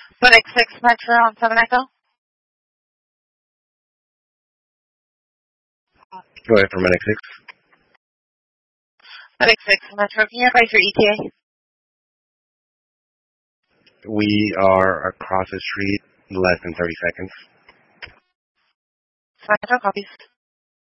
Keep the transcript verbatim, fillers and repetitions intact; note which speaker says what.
Speaker 1: Clinic six Metro on seven Echo.
Speaker 2: Go ahead for Medic six.
Speaker 1: Clinic six Metro, can you advise your E T A?
Speaker 2: We are across the street, less than thirty seconds.
Speaker 1: Metro copies.